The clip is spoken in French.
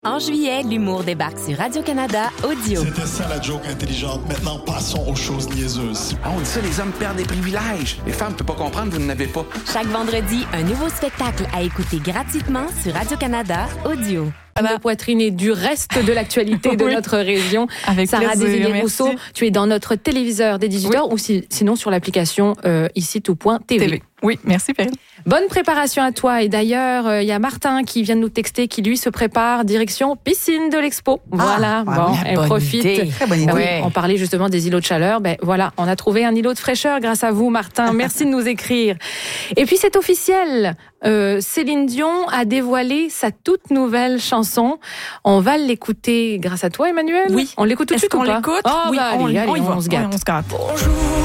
En juillet, l'humour débarque sur Radio-Canada Audio. C'était ça la joke intelligente. Maintenant, passons aux choses niaiseuses. Ah, on dit ça, les hommes perdent des privilèges. Les femmes ne peuvent pas comprendre, vous n'en avez pas. Chaque vendredi, un nouveau spectacle à écouter gratuitement sur Radio-Canada Audio. La poitrine et du reste de l'actualité de notre région. Avec Sarah plaisir, Désilets-Rousseau, tu es dans notre téléviseur des 18h ou sinon sur l'application ici tout.tv. Oui, merci Perrine. Bonne préparation à toi. Et d'ailleurs, il y a Martin qui vient de nous texter, qui lui se prépare direction piscine de l'Expo. Voilà, bon, elle profite. Très bonne idée. Oui, on parlait justement des îlots de chaleur. Ben voilà, on a trouvé un îlot de fraîcheur grâce à vous, Martin. Merci de nous écrire. Et puis c'est officiel. Céline Dion a dévoilé sa toute nouvelle chanson. On va l'écouter grâce à toi, Emmanuel. Oui. On l'écoute tout de suite ou pas? Est-ce qu'on l'écoute? Oh, Oui, bah, on allez, y va. on se gâte. On se gâte. Bonjour.